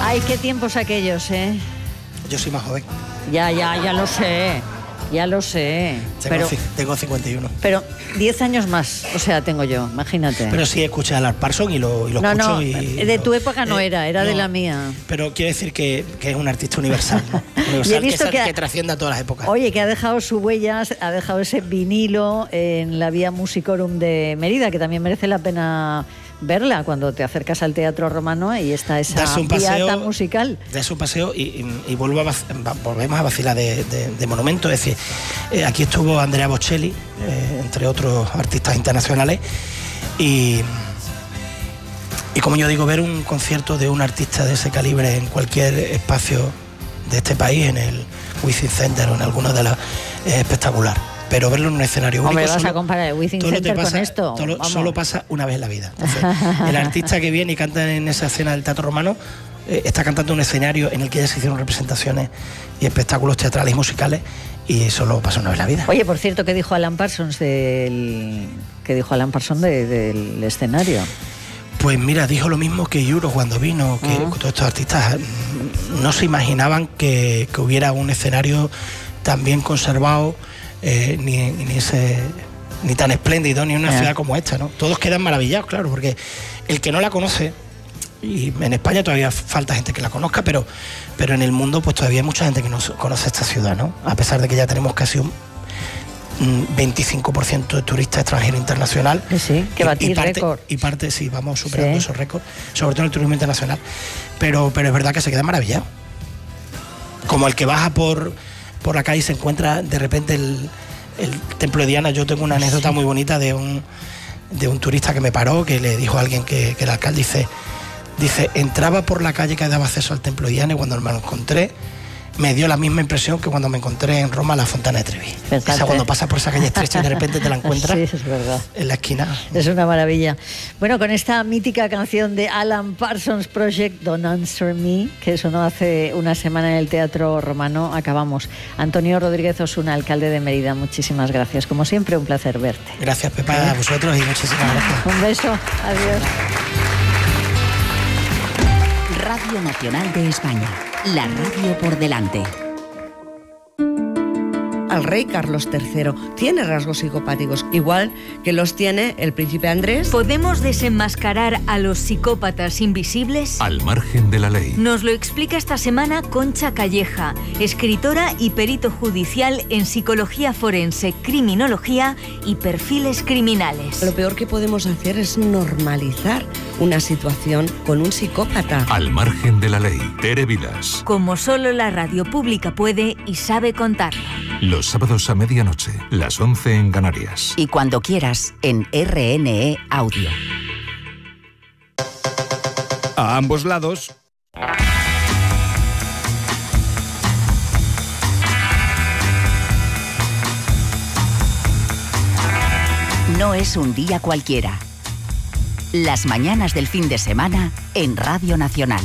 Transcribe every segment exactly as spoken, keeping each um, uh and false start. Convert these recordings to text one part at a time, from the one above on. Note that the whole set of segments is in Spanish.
Ay, qué tiempos aquellos, ¿eh? Yo soy más joven. Ya, ya, ya lo sé. Ya lo sé. Tengo, pero, tengo cincuenta y uno. Pero diez años más, o sea, tengo yo, imagínate. Pero sí escuché a Alan Parsons y lo, y lo no, escucho. No, y, de lo, tu época no eh, era, era no, de la mía. Pero quiero decir que, que es un artista universal, ¿no? Universal, y he visto que, que, que, ha, que trasciende a todas las épocas. Oye, que ha dejado su huella, ha dejado ese vinilo en la Vía Musicorum de Mérida, que también merece la pena verla cuando te acercas al Teatro Romano y está esa vía tan musical. Das un paseo y, y, y vuelvo a, volvemos a vacilar de, de, de monumento. Es decir, eh, aquí estuvo Andrea Bocelli, eh, entre otros artistas internacionales, y, y como yo digo, ver un concierto de un artista de ese calibre en cualquier espacio de este país, en el Within Center o en alguno de las, es espectacular. Pero verlo en un escenario único. Hombre, vas solo, a comparar el Within Center pasa, con esto. Todo, solo pasa una vez en la vida. Entonces, el artista que viene y canta en esa escena del Teatro Romano eh, está cantando un escenario en el que ya se hicieron representaciones y espectáculos teatrales y musicales, y solo pasa una vez en la vida. Oye, por cierto, ¿qué dijo Alan Parsons del, ¿qué dijo Alan Parsons de, del escenario? Pues mira, dijo lo mismo que Yuro cuando vino, que uh-huh. todos estos artistas no se imaginaban que, que hubiera un escenario tan bien conservado. Eh, ni, ni, ese, ni tan espléndido, ni una yeah. ciudad como esta, ¿no? Todos quedan maravillados, claro, porque el que no la conoce, y en España todavía falta gente que la conozca, pero, pero en el mundo pues todavía hay mucha gente que no conoce esta ciudad, ¿no? A pesar de que ya tenemos casi un veinticinco por ciento de turistas extranjeros internacional. Sí, que batir y parte, récord. Y parte, sí, vamos superando sí. esos récords, sobre todo en el turismo internacional. Pero, pero es verdad que se queda maravillado. Como el que baja por... por la calle y se encuentra de repente el, el templo de Diana. Yo tengo una anécdota sí. muy bonita de un, de un turista que me paró, que le dijo a alguien que, que el alcalde dice, dice, entraba por la calle que daba acceso al templo de Diana y cuando me lo encontré me dio la misma impresión que cuando me encontré en Roma la Fontana de Trevi. O sea, cuando pasas por esa calle estrecha y de repente te la encuentras sí, es verdad. en la esquina. Es una maravilla. Bueno, con esta mítica canción de Alan Parsons Project, Don't Answer Me, que sonó hace una semana en el Teatro Romano, acabamos. Antonio Rodríguez Osuna, alcalde de Mérida, muchísimas gracias. Como siempre, un placer verte. Gracias, Pepa, ¿Eh? a vosotros y muchísimas gracias. Un beso, adiós. Radio Nacional de España, la radio por delante. Al rey Carlos tercero tiene rasgos psicopáticos, igual que los tiene el príncipe Andrés. ¿Podemos desenmascarar a los psicópatas invisibles? Al margen de la ley. Nos lo explica esta semana Concha Calleja, escritora y perito judicial en psicología forense, criminología y perfiles criminales. Lo peor que podemos hacer es normalizar una situación con un psicópata. Al margen de la ley. Tere Vilas. Como solo la radio pública puede y sabe contarlo. Los sábados a medianoche, las once en Canarias. Y cuando quieras, en R N E Audio. A ambos lados. No es un día cualquiera. Las mañanas del fin de semana en Radio Nacional.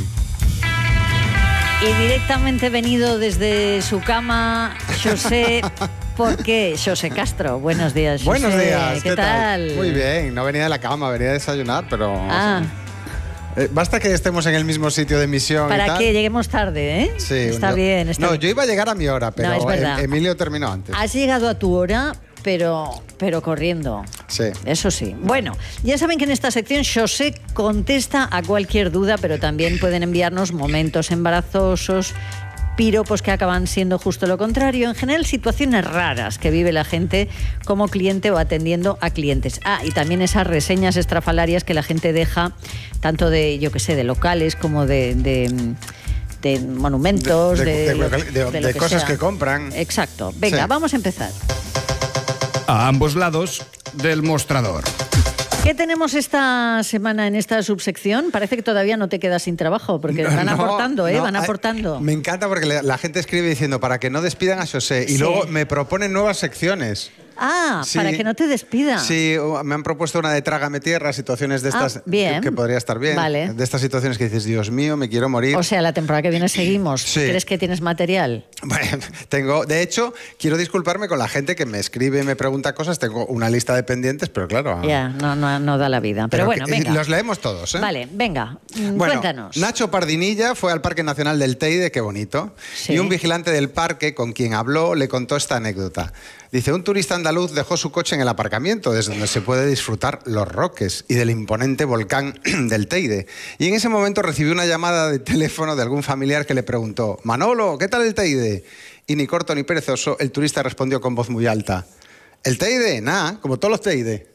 Y directamente venido desde su cama, José, ¿por qué? José Castro, buenos días, José. Buenos días, ¿qué, ¿qué tal? tal? Muy bien, no venía de la cama, venía a desayunar, pero... Ah. Eh, basta que estemos en el mismo sitio de emisión. Para y tal. que lleguemos tarde, ¿eh? Sí. Está yo, bien, está No, bien. yo iba a llegar a mi hora, pero no, es verdad. Emilio terminó antes. Has llegado a tu hora, pero, pero corriendo. Sí. Eso sí. Bueno, ya saben que en esta sección José contesta a cualquier duda, pero también pueden enviarnos momentos embarazosos, piropos que acaban siendo justo lo contrario, en general situaciones raras que vive la gente como cliente o atendiendo a clientes. Ah, y también esas reseñas estrafalarias que la gente deja, tanto de, yo qué sé, de locales como de... de de monumentos, de, de, de, lo, de, de, de, lo de que cosas sea. que compran. Exacto. Venga, sí. Vamos a empezar. A ambos lados del mostrador. ¿Qué tenemos esta semana en esta subsección? Parece que todavía no te quedas sin trabajo, porque no, van no, aportando, ¿eh? No, van aportando. Ay, me encanta porque la gente escribe diciendo para que no despidan a José y sí. luego me proponen nuevas secciones. Ah, Sí. para que no te despida. Sí, me han propuesto una de trágame tierra, situaciones de estas Ah, bien. que podría estar bien. Vale. De estas situaciones que dices, Dios mío, me quiero morir. O sea, la temporada que viene seguimos. Sí. ¿Crees que tienes material? Bueno, tengo, de hecho, quiero disculparme con la gente que me escribe y me pregunta cosas. Tengo una lista de pendientes, pero claro. Ya, no, no, no da la vida. Pero, bueno, que- venga. Los leemos todos, ¿eh? Vale, venga, mm, Bueno, cuéntanos. Nacho Pardinilla fue al Parque Nacional del Teide, qué bonito, Sí. y un vigilante del parque con quien habló le contó esta anécdota. Dice, un turista andaluz dejó su coche en el aparcamiento, desde donde se puede disfrutar los roques y del imponente volcán del Teide. Y en ese momento recibió una llamada de teléfono de algún familiar que le preguntó, Manolo, ¿qué tal el Teide? Y ni corto ni perezoso, el turista respondió con voz muy alta, ¿el Teide? Nada, como todos los Teide.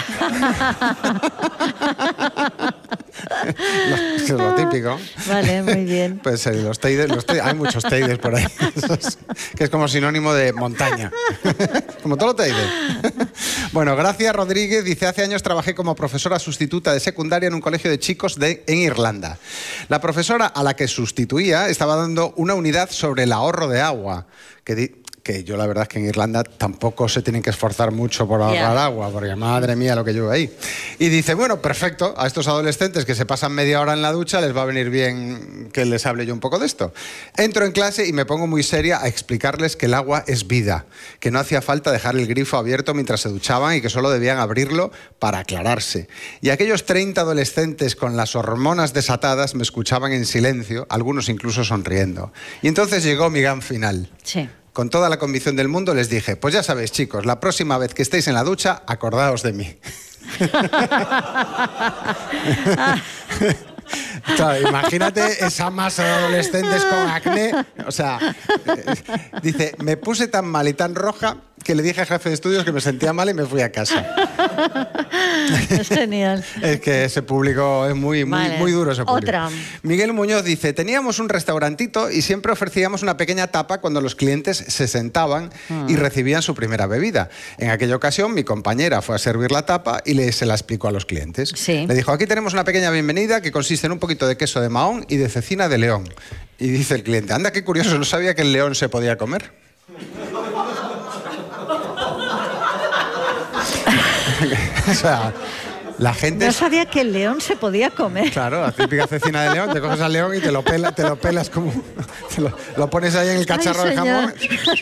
lo, es lo típico. Vale, muy bien. Pues eh, los teides, los teides, hay muchos teides por ahí, que es como sinónimo de montaña, como todo lo teide. Bueno, Gracia Rodríguez dice, hace años trabajé como profesora sustituta de secundaria en un colegio de chicos de, en Irlanda. La profesora a la que sustituía estaba dando una unidad sobre el ahorro de agua, que di- que yo la verdad es que en Irlanda tampoco se tienen que esforzar mucho por ahorrar Ya. agua, porque madre mía lo que llevo ahí. Y dice, bueno, perfecto, a estos adolescentes que se pasan media hora en la ducha les va a venir bien que les hable yo un poco de esto. Entro en clase y me pongo muy seria a explicarles que el agua es vida, que no hacía falta dejar el grifo abierto mientras se duchaban y que solo debían abrirlo para aclararse. Y aquellos treinta adolescentes con las hormonas desatadas me escuchaban en silencio, algunos incluso sonriendo. Y entonces llegó mi gran final. Sí. Con toda la convicción del mundo les dije, pues ya sabéis, chicos, la próxima vez que estéis en la ducha, acordaos de mí. Claro, imagínate esa masa de adolescentes con acné. O sea, eh, dice, me puse tan mal y tan roja que le dije al jefe de estudios que me sentía mal y me fui a casa. Es genial. Es que ese público es muy, muy, Vale. muy duro ese público. Otra. Miguel Muñoz dice, teníamos un restaurantito y siempre ofrecíamos una pequeña tapa cuando los clientes se sentaban y recibían su primera bebida. En aquella ocasión mi compañera fue a servir la tapa y le, se la explicó a los clientes. Sí. Le dijo, aquí tenemos una pequeña bienvenida que consiste en un poquito de queso de Mahón y de cecina de león. Y dice el cliente, anda, qué curioso, no sabía que el león se podía comer. O sea, la gente... No sabía que el león se podía comer. Claro, la típica cecina de león, te coges al león y te lo, pela, te lo pelas como... Te lo, lo pones ahí en el cacharro Ay, de jamón.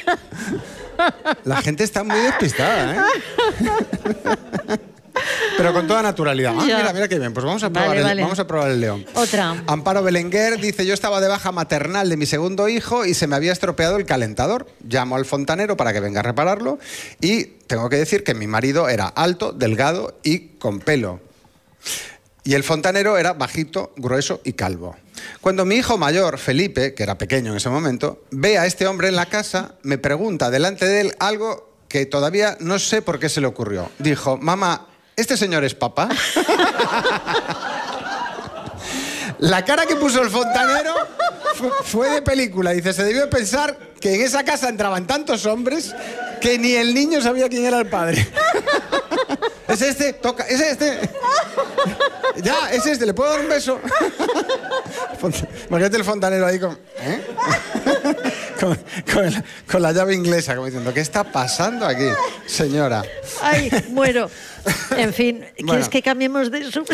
La gente está muy despistada, ¿eh? Pero con toda naturalidad. Ah, Ya. mira, mira qué bien, pues vamos a probar, Vale, el, vale. vamos a probar el león. Otra. Amparo Belenguer dice, yo estaba de baja maternal de mi segundo hijo y se me había estropeado el calentador. Llamo al fontanero para que venga a repararlo y tengo que decir que mi marido era alto, delgado y con pelo. Y el fontanero era bajito, grueso y calvo. Cuando mi hijo mayor, Felipe, que era pequeño en ese momento, ve a este hombre en la casa, me pregunta delante de él algo que todavía no sé por qué se le ocurrió. Dijo, mamá, ¿este señor es papá? La cara que puso el fontanero fue, fue de película. Dice, se debió pensar que en esa casa entraban tantos hombres que ni el niño sabía quién era el padre. Es este, toca, es este. Ya, es este, ¿le puedo dar un beso? Imagínate el fontanero ahí con, ¿eh? con, con, la, con la llave inglesa, como diciendo, ¿qué está pasando aquí, señora? Ay, muero. En fin, ¿quieres Bueno. que cambiemos de su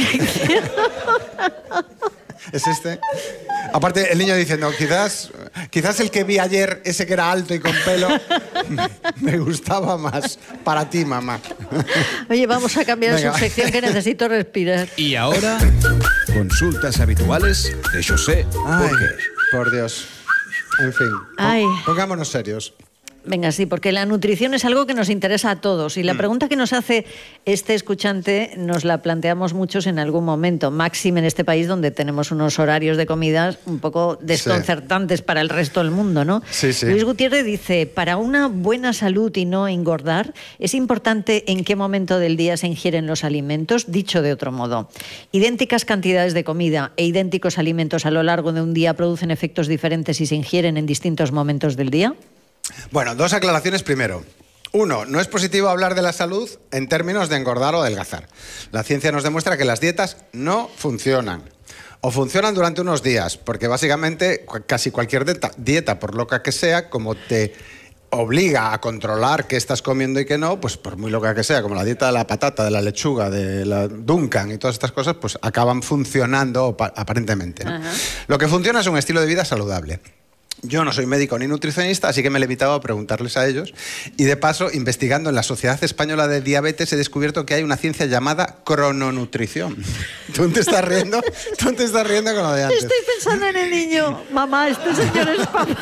¿Es este? Aparte, el niño diciendo, quizás, quizás el que vi ayer, ese que era alto y con pelo, me gustaba más. Para ti, mamá. Oye, vamos a cambiar Venga. de subsección que necesito respirar. Y ahora, consultas habituales de José Ay, Porquer. por Dios. En fin, pon- Ay. pongámonos serios. Venga, sí, porque la nutrición es algo que nos interesa a todos. Y la Mm. pregunta que nos hace este escuchante nos la planteamos muchos en algún momento, máxime en este país donde tenemos unos horarios de comidas un poco desconcertantes para el resto del mundo, ¿no? Sí, sí. Luis Gutiérrez dice, para una buena salud y no engordar, ¿es importante en qué momento del día se ingieren los alimentos? Dicho de otro modo, idénticas cantidades de comida e idénticos alimentos a lo largo de un día producen efectos diferentes si se ingieren en distintos momentos del día. Bueno, dos aclaraciones primero. Uno, no es positivo hablar de la salud en términos de engordar o adelgazar. La ciencia nos demuestra que las dietas no funcionan. O funcionan durante unos días, porque básicamente cu- casi cualquier dieta, dieta, por loca que sea, como te obliga a controlar qué estás comiendo y qué no, pues por muy loca que sea, como la dieta de la patata, de la lechuga, de la Duncan y todas estas cosas, pues acaban funcionando aparentemente, ¿no? Lo que funciona es un estilo de vida saludable. Yo no soy médico ni nutricionista, así que me he limitado a preguntarles a ellos. Y de paso, investigando en la Sociedad Española de Diabetes, he descubierto que hay una ciencia llamada crononutrición. ¿Tú te estás riendo? ¿Tú te estás riendo con lo de antes? Estoy pensando en el niño. Mamá, este señor es papá.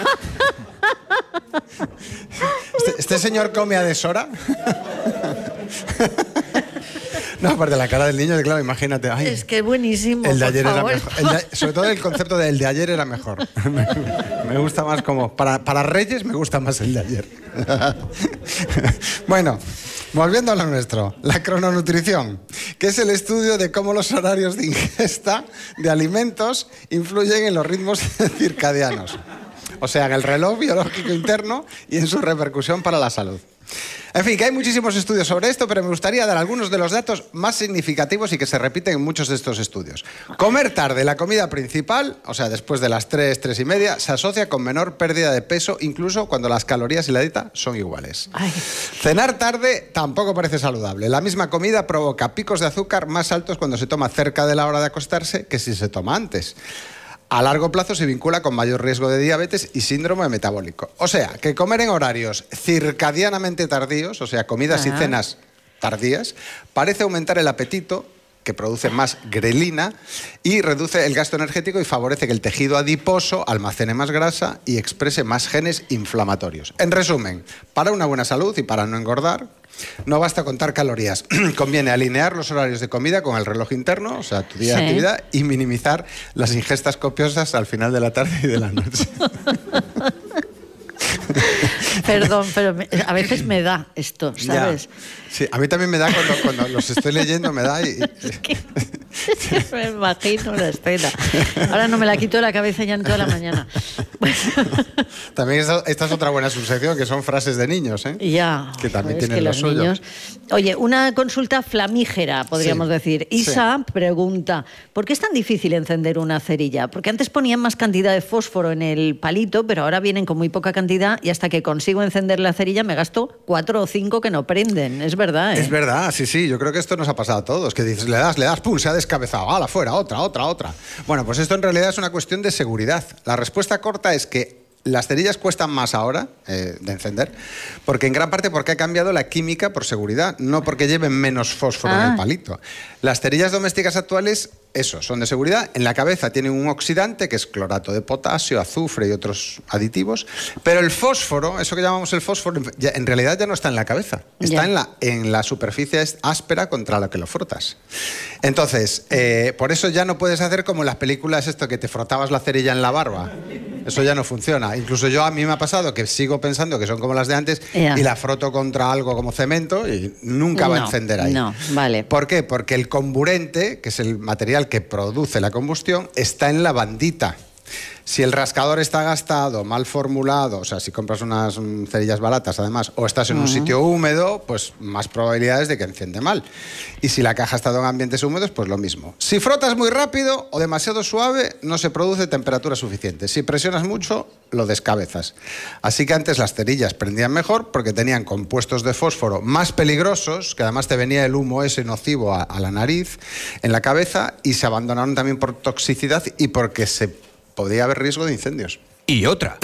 ¿Este, este señor come a deshora? No, aparte la cara del niño, claro, imagínate. Ay, es que buenísimo. El de por ayer favor. era mejor. El de, sobre todo el concepto de el de ayer era mejor. Me, me gusta más como. Para, para Reyes me gusta más el de ayer. Bueno, volviendo a lo nuestro, la crononutrición, que es el estudio de cómo los horarios de ingesta de alimentos influyen en los ritmos circadianos. O sea, en el reloj biológico interno y en su repercusión para la salud. En fin, que hay muchísimos estudios sobre esto, pero me gustaría dar algunos de los datos más significativos y que se repiten en muchos de estos estudios. Comer tarde, la comida principal, o sea, después de las tres, tres y media, se asocia con menor pérdida de peso, incluso cuando las calorías y la dieta son iguales. Ay. Cenar tarde tampoco parece saludable. La misma comida provoca picos de azúcar más altos cuando se toma cerca de la hora de acostarse que si se toma antes. A largo plazo se vincula con mayor riesgo de diabetes y síndrome metabólico. O sea, que comer en horarios circadianamente tardíos, o sea, comidas Ajá. y cenas tardías, parece aumentar el apetito, que produce más grelina y reduce el gasto energético y favorece que el tejido adiposo almacene más grasa y exprese más genes inflamatorios. En resumen, para una buena salud y para no engordar, no basta contar calorías. Conviene alinear los horarios de comida con el reloj interno, o sea, tu día sí. de actividad, y minimizar las ingestas copiosas al final de la tarde y de la noche. Perdón, pero me, a veces me da esto, ¿sabes? Ya. Sí, a mí también me da cuando, cuando los estoy leyendo, me da y... Es que, me imagino la escena. Ahora no me la quito de la cabeza ya en toda la mañana. También esta, esta es otra buena subsección, que son frases de niños, ¿eh? Ya. Que también es tienen que lo los suyo. Niños... Oye, una consulta flamígera, podríamos sí. decir. Isa sí. pregunta, ¿por qué es tan difícil encender una cerilla? Porque antes ponían más cantidad de fósforo en el palito, pero ahora vienen con muy poca cantidad y hasta que consigo encender la cerilla me gasto cuatro o cinco que no prenden. Es verdad, ¿eh? Es verdad, sí, sí. Yo creo que esto nos ha pasado a todos. Que dices, le das, le das, pum, se ha descabezado. ¡Hala, fuera! Otra, otra, otra. Bueno, pues esto en realidad es una cuestión de seguridad. La respuesta corta es que las cerillas cuestan más ahora eh, de encender, porque en gran parte porque ha cambiado la química por seguridad, no porque lleven menos fósforo ah. en el palito. Las cerillas domésticas actuales, eso, son de seguridad. En la cabeza tienen un oxidante, que es clorato de potasio, azufre y otros aditivos, pero el fósforo, eso que llamamos el fósforo, ya, en realidad ya no está en la cabeza, está yeah. en, la, en la superficie áspera contra la que lo frotas. Entonces, eh, por eso ya no puedes hacer como en las películas esto que te frotabas la cerilla en la barba. Eso ya no funciona. Incluso yo, a mí me ha pasado que sigo pensando que son como las de antes yeah. y la froto contra algo como cemento y nunca va no, a encender ahí. No, vale. ¿Por qué? Porque el comburente, que es el material que produce la combustión, está en la bandita. Si el rascador está gastado, mal formulado, o sea, si compras unas cerillas baratas además, o estás en uh-huh. un sitio húmedo, pues más probabilidades de que enciende mal. Y si la caja ha estado en ambientes húmedos, pues lo mismo. Si frotas muy rápido o demasiado suave, no se produce temperatura suficiente. Si presionas mucho, lo descabezas. Así que antes las cerillas prendían mejor porque tenían compuestos de fósforo más peligrosos, que además te venía el humo ese nocivo a, a la nariz, en la cabeza, y se abandonaron también por toxicidad y porque se podría haber riesgo de incendios. Y otra.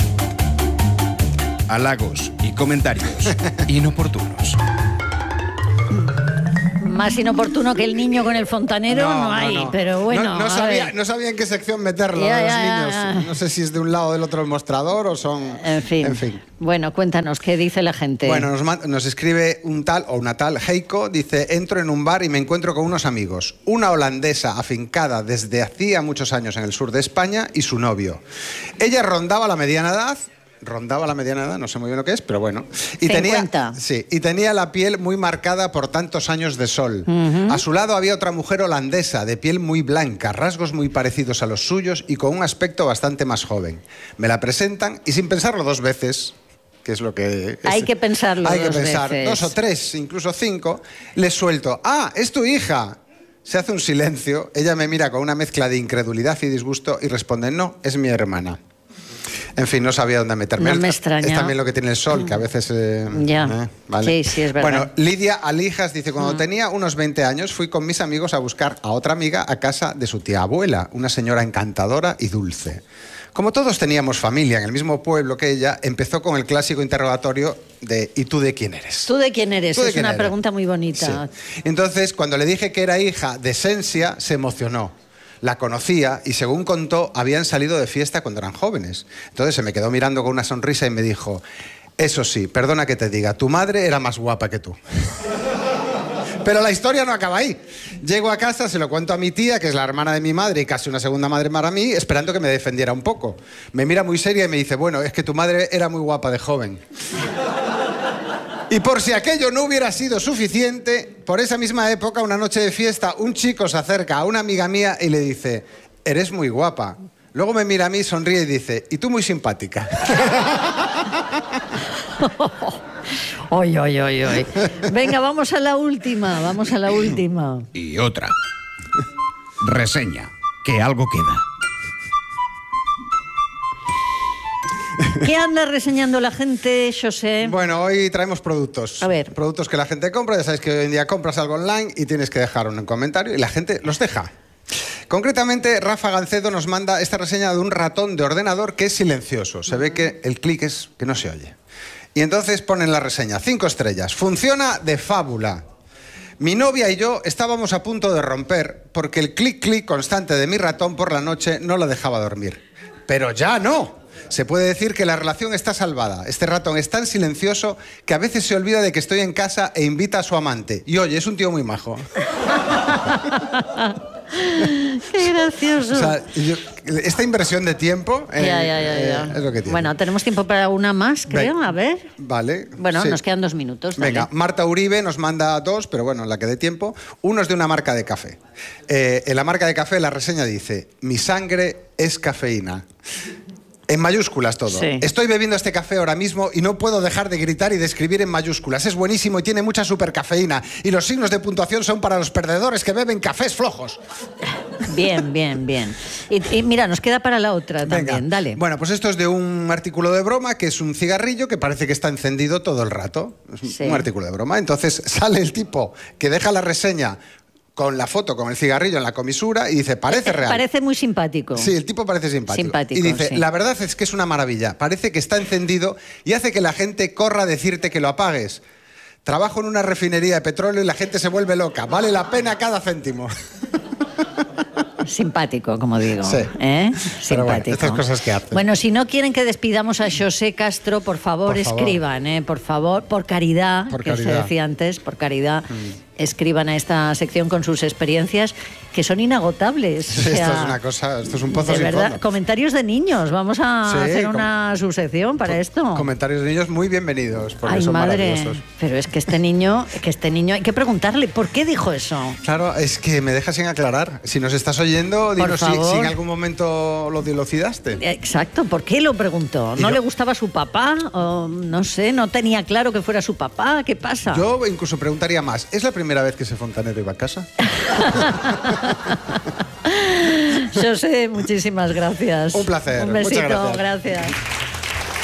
Halagos y comentarios inoportunos. Más inoportuno que el niño con el fontanero no, no hay, no, no. pero bueno. No, no, a sabía, ver. no sabía en qué sección meterlo ya, de los ya, niños. ya. No sé si es de un lado o del otro el mostrador o son... En fin. En fin. Bueno, cuéntanos, ¿qué dice la gente? Bueno, nos, nos escribe un tal o una tal Heiko, dice, entro en un bar y me encuentro con unos amigos. Una holandesa afincada desde hacía muchos años en el sur de España y su novio. Ella rondaba la mediana edad... Rondaba la mediana edad, no sé muy bien lo que es, pero bueno. Y cincuenta. tenía, sí, y tenía la piel muy marcada por tantos años de sol. Uh-huh. A su lado había otra mujer holandesa, de piel muy blanca, rasgos muy parecidos a los suyos y con un aspecto bastante más joven. Me la presentan y sin pensarlo dos veces, que es lo que... Es, hay que pensarlo Hay dos que pensar veces. dos o tres, incluso cinco, les suelto, ¡ah, es tu hija! Se hace un silencio, ella me mira con una mezcla de incredulidad y disgusto y responde, no, es mi hermana. En fin, no sabía dónde meterme. No me extraña. Es también lo que tiene el sol, que a veces... Eh, ya, eh, vale. sí, sí, es verdad. Bueno, Lidia Alijas dice, cuando mm. tenía unos veinte años fui con mis amigos a buscar a otra amiga a casa de su tía abuela, una señora encantadora y dulce. Como todos teníamos familia en el mismo pueblo que ella, empezó con el clásico interrogatorio de ¿y tú de quién eres? ¿Tú de quién eres? ¿Tú de es quién una eres? pregunta muy bonita. Sí. Entonces, cuando le dije que era hija de Sensia, se emocionó. La conocía y, según contó, habían salido de fiesta cuando eran jóvenes. Entonces se me quedó mirando con una sonrisa y me dijo, eso sí, perdona que te diga, tu madre era más guapa que tú. Pero la historia no acaba ahí. Llego a casa, se lo cuento a mi tía, que es la hermana de mi madre y casi una segunda madre para mí, esperando que me defendiera un poco. Me mira muy seria y me dice, bueno, es que tu madre era muy guapa de joven. Y por si aquello no hubiera sido suficiente, por esa misma época, una noche de fiesta, un chico se acerca a una amiga mía y le dice, eres muy guapa. Luego me mira a mí, sonríe y dice, y tú muy simpática. Oy, oy, oy, oy. Venga, vamos a la última, vamos a la última. Y otra. Reseña, que algo queda. ¿Qué anda reseñando la gente, José? Bueno, hoy traemos productos. A ver. Productos que la gente compra. Ya sabéis que hoy en día compras algo online y tienes que dejar un comentario y la gente los deja. Concretamente, Rafa Gancedo nos manda esta reseña de un ratón de ordenador que es silencioso. Se ve que el clic es que no se oye. Y entonces ponen la reseña, cinco estrellas. Funciona de fábula. Mi novia y yo estábamos a punto de romper porque el clic-clic constante de mi ratón por la noche no la dejaba dormir. Pero ya no. Se puede decir que la relación está salvada. Este ratón es tan silencioso que a veces se olvida de que estoy en casa e invita a su amante. Y oye, es un tío muy majo. Qué gracioso. O sea, yo, esta inversión de tiempo eh, ya, ya, ya, ya. Eh, es lo que tiene. Bueno, tenemos tiempo para una más, creo. Ven, a ver. Vale. Bueno, sí. nos quedan dos minutos. Dale. Venga, Marta Uribe nos manda dos, pero bueno, la que dé tiempo. Uno es de una marca de café. Eh, en la marca de café la reseña dice, mi sangre es cafeína. En mayúsculas todo. Sí. Estoy bebiendo este café ahora mismo y no puedo dejar de gritar y de escribir en mayúsculas. Es buenísimo y tiene mucha supercafeína. Y los signos de puntuación son para los perdedores que beben cafés flojos. Bien, bien, bien. Y, y mira, nos queda para la otra también. Venga. Dale. Bueno, pues esto es de un artículo de broma, que es un cigarrillo que parece que está encendido todo el rato. Es Sí. un artículo de broma. Entonces sale el tipo que deja la reseña con la foto, con el cigarrillo en la comisura y dice, parece real. Parece muy simpático. Sí, el tipo parece simpático. Simpático, y dice, sí. la verdad es que es una maravilla. Parece que está encendido y hace que la gente corra a decirte que lo apagues. Trabajo en una refinería de petróleo y la gente se vuelve loca. Vale la pena cada céntimo. Simpático, como digo. Sí. ¿Eh? Pero bueno, Simpático. estas cosas que hacen. Bueno, si no quieren que despidamos a José Castro, por favor, Por favor. escriban, ¿eh? Por favor, por caridad, Por que caridad. se decía antes, por caridad, mm. escriban a esta sección con sus experiencias que son inagotables. Sí, O sea, esto es una cosa, esto es un pozo de sin verdad, fondo. comentarios de niños. Vamos a Sí, hacer com- una subsección para esto. Comentarios de niños muy bienvenidos, porque Ay, son madre, maravillosos. pero es que este niño, que este niño, hay que preguntarle, ¿por qué dijo eso? Claro, es que me deja sin aclarar. Si nos estás oyendo, dinos si, favor. si en algún momento lo dilucidaste. Exacto, ¿por qué lo preguntó? Y ¿No yo- le gustaba su papá? O, no sé, no tenía claro que fuera su papá. ¿Qué pasa? Yo incluso preguntaría más, ¿es la primera vez que ese fontanero iba a casa? José, muchísimas gracias. Un placer, Un muchas besito, gracias. gracias.